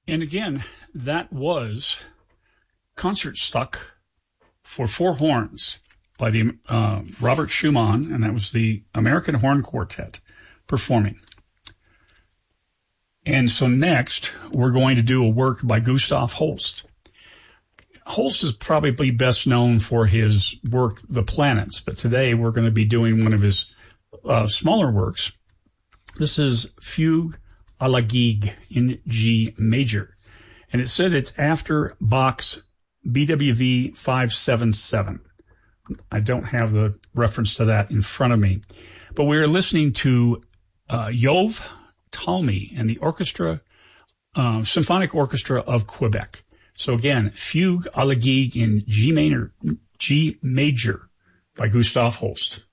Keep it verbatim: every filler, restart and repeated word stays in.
And again, that was Concertstück for Four Horns by the uh, Robert Schumann, and that was the American Horn Quartet performing. And so next, we're going to do a work by Gustav Holst. Holst is probably best known for his work, The Planets, but today we're going to be doing one of his uh, smaller works. This is Fugue à la Gigue in G major. And it said it's after Bach's B W V five seventy-seven. I don't have the reference to that in front of me. But we are listening to uh, Yov Talmy and the orchestra, uh, Symphonic Orchestra of Quebec. So again, Fugue à la Gigue in G minor, G major by Gustav Holst.